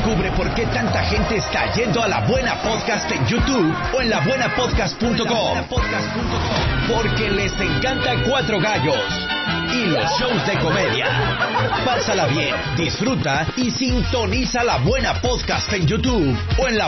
Descubre por qué tanta gente está yendo a La Buena Podcast en YouTube o en labuenapodcast.com. Porque les encanta Cuatro Gallos y los shows de comedia. Pásala bien, disfruta y sintoniza La Buena Podcast en YouTube o en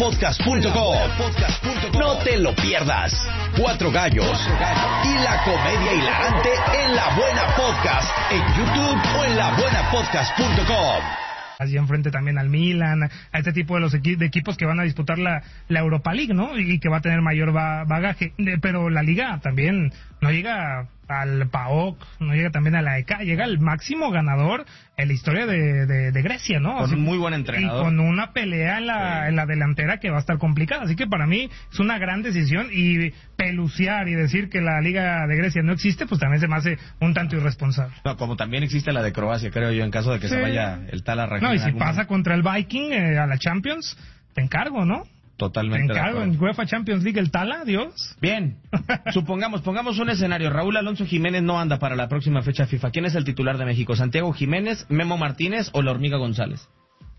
labuenapodcast.com. No te lo pierdas. Cuatro Gallos y la comedia hilarante en La Buena Podcast en YouTube o en labuenapodcast.com. Allí enfrente también al Milan, a este tipo de los de equipos que van a disputar la Europa League, ¿no? Y que va a tener mayor bagaje. Pero la Liga también no llega al PAOK, no llega también a la EK, llega al máximo ganador en la historia de Grecia, ¿no? Con un muy buen entrenador. Y con una pelea en la delantera que va a estar complicada. Así que para mí es una gran decisión, y peluciar y decir que la Liga de Grecia no existe, pues también se me hace un tanto irresponsable. No, como también existe la de Croacia, creo yo, en caso de que se vaya el tal a No, y si pasa contra el Viking a la Champions, te encargo, ¿no? Totalmente. Te encargo en UEFA Champions League el Tala, Dios. Bien, pongamos un escenario. Raúl Alonso Jiménez no anda para la próxima fecha FIFA. ¿Quién es el titular de México? ¿Santiago Jiménez, Memo Martínez o la Hormiga González?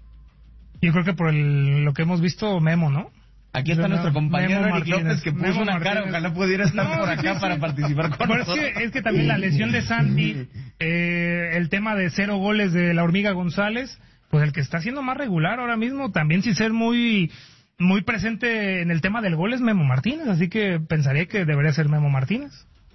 Yo creo que por lo que hemos visto, Memo, ¿no? Aquí está nuestro compañero Eric López, que puso Memo una cara, ojalá pudiera estar por acá para participar con nosotros. Es que también la lesión de Santi, el tema de 0 goles de la Hormiga González, pues el que está siendo más regular ahora mismo, también sin ser muy presente en el tema del gol, es Memo Martínez, así que pensaría que debería ser Memo Martínez.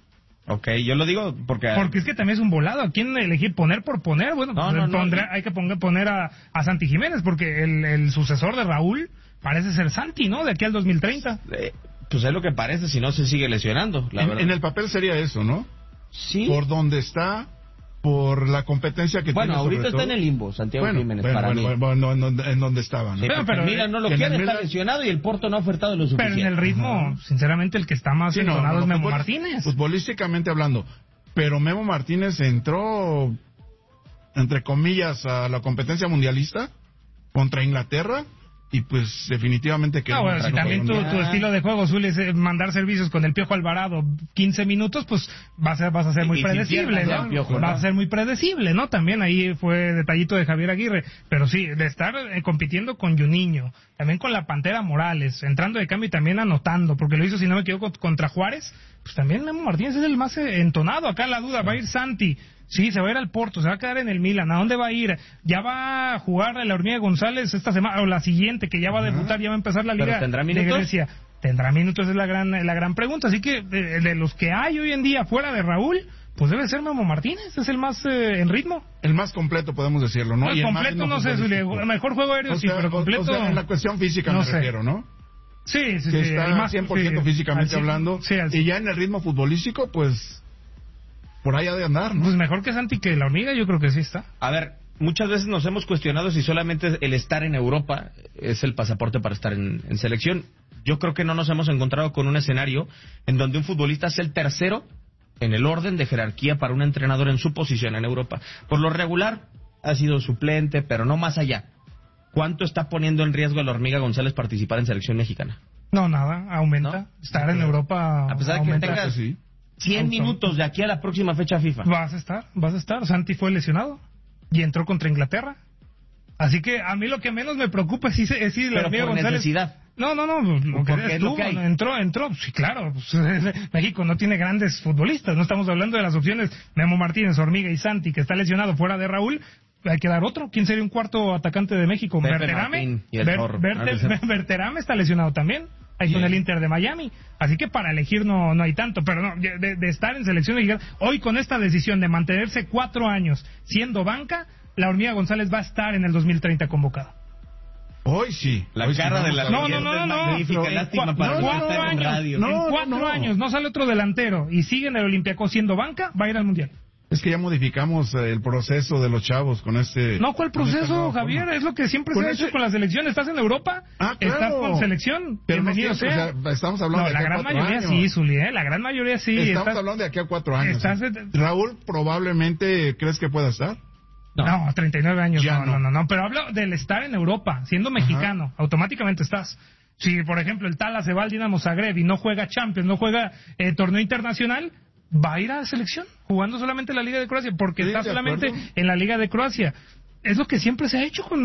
Ok, yo lo digo porque es que también es un volado. ¿A quién elegir poner por poner? Bueno, hay que poner a Santi Jiménez, porque el sucesor de Raúl parece ser Santi, ¿no? De aquí al 2030. Pues es lo que parece, si no se sigue lesionando, la verdad. En el papel sería eso, ¿no? Sí. Por donde está, por la competencia que tiene. Bueno, ahorita está en el limbo, Santiago Jiménez, para mí. Bueno, en donde estaba, ¿no? Sí, pero mira, no lo quiere, está lesionado y el Porto no ha ofertado lo suficiente. Pero en el ritmo, sinceramente, el que está más entonado es Memo Martínez. Futbolísticamente hablando. Pero Memo Martínez entró, entre comillas, a la competencia mundialista contra Inglaterra. Y pues definitivamente que si también tu estilo de juego suele mandar servicios con el Piojo Alvarado 15 minutos, pues vas a ser muy predecible, ¿no? Vas a ser muy predecible, ¿no? También ahí fue detallito de Javier Aguirre, pero sí, de estar compitiendo con Juninho, también con la Pantera Morales, entrando de cambio y también anotando, porque lo hizo, si no me equivoco, contra Juárez, pues también Memo Martínez es el más entonado. Acá la duda, ¿va a ir Santi? Sí, se va a ir al Porto, se va a quedar en el Milan. ¿A dónde va a ir? Ya va a jugar la Hormiga González esta semana, o la siguiente, que ya va a debutar, ya va a empezar la Liga de Grecia. ¿Tendrá minutos? Es la gran pregunta. Así que de los que hay hoy en día fuera de Raúl, pues debe ser Memo Martínez, es el más en ritmo. El más completo, podemos decirlo, ¿no? El completo, no sé, el mejor juego aéreo, sí, pero completo... en la cuestión física me refiero, ¿no? Sí. Que está el más 100% físicamente hablando. Sí, y ya en el ritmo futbolístico, pues... por ahí ha de andar, ¿no? Pues mejor que Santi que la Hormiga, yo creo que sí está. A ver, muchas veces nos hemos cuestionado si solamente el estar en Europa es el pasaporte para estar en selección. Yo creo que no nos hemos encontrado con un escenario en donde un futbolista sea el tercero en el orden de jerarquía para un entrenador en su posición en Europa. Por lo regular ha sido suplente, pero no más allá. ¿Cuánto está poniendo en riesgo a la Hormiga González participar en selección mexicana? No, nada, aumenta. ¿No? Estar en Europa a pesar aumenta. De que tengas 100 minutos de aquí a la próxima fecha FIFA. Vas a estar. Santi fue lesionado y entró contra Inglaterra. Así que a mí lo que menos me preocupa es si la Hormiga González... necesidad. No, lo que estuvo, entró, sí, claro, pues, México no tiene grandes futbolistas, no estamos hablando de las opciones Memo Martínez, Hormiga y Santi, que está lesionado fuera de Raúl. Hay que dar otro. ¿Quién sería un cuarto atacante de México? Berterame está lesionado también. Ahí con el Inter de Miami. Así que para elegir no hay tanto. Pero no, de estar en selección mexicana, hoy con esta decisión de mantenerse 4 años siendo banca, la Hormiga González va a estar en el 2030 convocada. Hoy sí. La cara de la No. Lástima para 4 años. En 4 años no sale otro delantero y sigue en el Olympiacos siendo banca, va a ir al Mundial. Es que ya modificamos el proceso de los chavos con este... No, ¿cuál proceso, Javier? Es lo que siempre se ha hecho con la selección. ¿Estás en Europa? Claro. ¿Estás con selección? Pero bienvenido no siempre, sea. O sea. Estamos hablando de la gran mayoría años. sí, Zuli, la gran mayoría sí. Estamos hablando de aquí a 4 años. Raúl, probablemente, ¿crees que pueda estar? No, 39 años, ya no. Pero hablo del estar en Europa, siendo mexicano, automáticamente estás. Si, por ejemplo, el Tala se va al Dinamo Zagreb y no juega Champions, no juega torneo internacional, va a ir a la selección, jugando solamente en la Liga de Croacia, porque está solamente en la Liga de Croacia. Es lo que siempre se ha hecho con